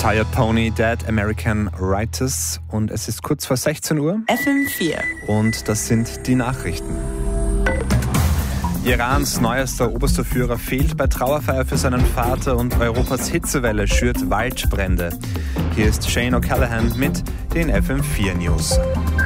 Hired Pony, Dead American Writers und es ist kurz vor 16 Uhr. FM4. Und das sind die Nachrichten. Irans neuester oberster Führer fehlt bei Trauerfeier für seinen Vater und Europas Hitzewelle schürt Waldbrände. Hier ist Shane O'Callaghan mit den FM4 News.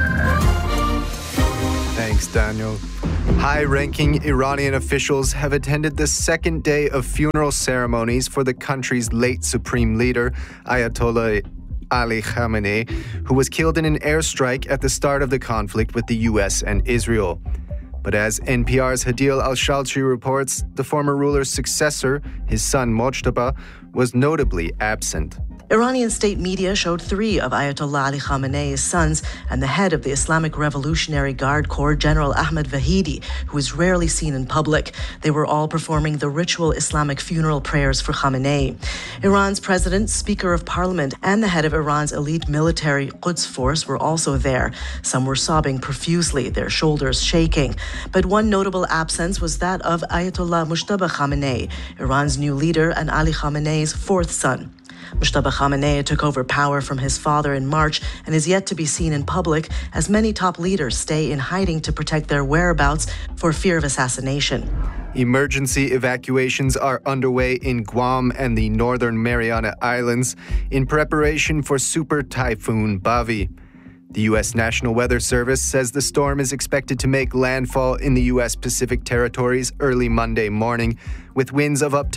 Thanks, Daniel. High-ranking Iranian officials have attended the second day of funeral ceremonies for the country's late supreme leader, Ayatollah Ali Khamenei, who was killed in an airstrike at the start of the conflict with the US and Israel. But as NPR's Hadil Al-Shalchi reports, the former ruler's successor, his son Mojtaba, was notably absent. Iranian state media showed 3 of Ayatollah Ali Khamenei's sons and the head of the Islamic Revolutionary Guard Corps, General Ahmed Vahidi, who is rarely seen in public. They were all performing the ritual Islamic funeral prayers for Khamenei. Iran's president, Speaker of Parliament, and the head of Iran's elite military Quds force were also there. Some were sobbing profusely, their shoulders shaking. But one notable absence was that of Ayatollah Mojtaba Khamenei, Iran's new leader and Ali Khamenei's 4th son. Mojtaba Khamenei took over power from his father in March and is yet to be seen in public as many top leaders stay in hiding to protect their whereabouts for fear of assassination. Emergency evacuations are underway in Guam and the Northern Mariana Islands in preparation for Super Typhoon Bavi. The U.S. National Weather Service says the storm is expected to make landfall in the U.S. Pacific territories early Monday morning, with winds of up to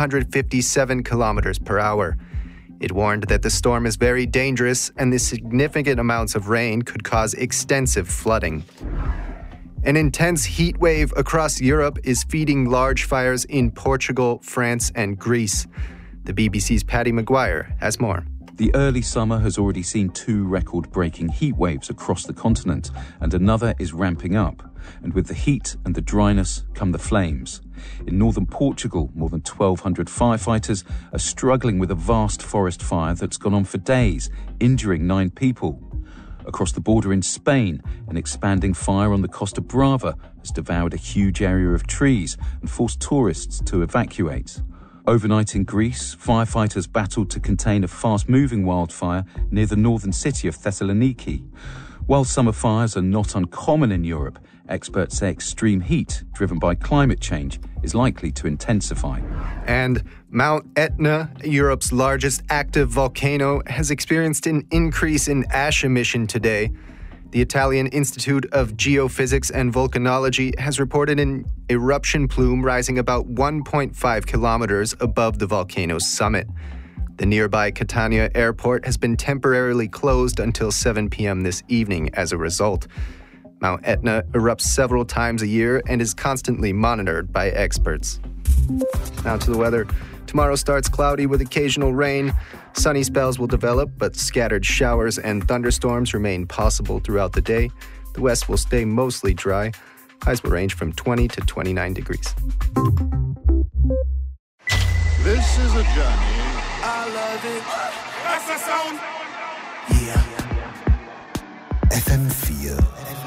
257 kilometers per hour. It warned that the storm is very dangerous and the significant amounts of rain could cause extensive flooding. An intense heat wave across Europe is feeding large fires in Portugal, France, and Greece. The BBC's Paddy Maguire has more. The early summer has already seen 2 record-breaking heat waves across the continent, and another is ramping up. And with the heat and the dryness come the flames. In northern Portugal, more than 1,200 firefighters are struggling with a vast forest fire that's gone on for days, injuring 9 people. Across the border in Spain, an expanding fire on the Costa Brava has devoured a huge area of trees and forced tourists to evacuate. Overnight in Greece, firefighters battled to contain a fast-moving wildfire near the northern city of Thessaloniki. While summer fires are not uncommon in Europe, experts say extreme heat, driven by climate change, is likely to intensify. And Mount Etna, Europe's largest active volcano, has experienced an increase in ash emission today. The Italian Institute of Geophysics and Volcanology has reported an eruption plume rising about 1.5 kilometers above the volcano's summit. The nearby Catania airport has been temporarily closed until 7 p.m. this evening as a result. Mount Etna erupts several times a year and is constantly monitored by experts. Now to the weather. Tomorrow starts cloudy with occasional rain. Sunny spells will develop, but scattered showers and thunderstorms remain possible throughout the day. The west will stay mostly dry. Highs will range from 20 to 29 degrees. This is a journey. I love it. That's the sound. Yeah. FM4.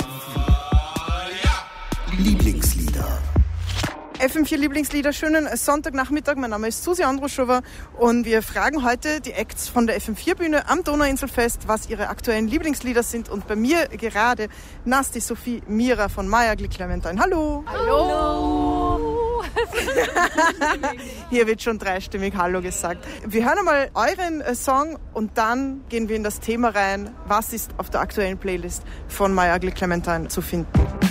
Lieblingslieder. FM4 Lieblingslieder, schönen Sonntagnachmittag. Mein Name ist Susi Andruschowa und wir fragen heute die Acts von der FM4-Bühne am Donauinselfest, was ihre aktuellen Lieblingslieder sind. Und bei mir gerade Nasti, Sophie, Mira von Maya Clementine. Hallo! Hallo! Hier wird schon dreistimmig Hallo gesagt. Wir hören einmal euren Song und dann gehen wir in das Thema rein. Was ist auf der aktuellen Playlist von Maya Clementine zu finden?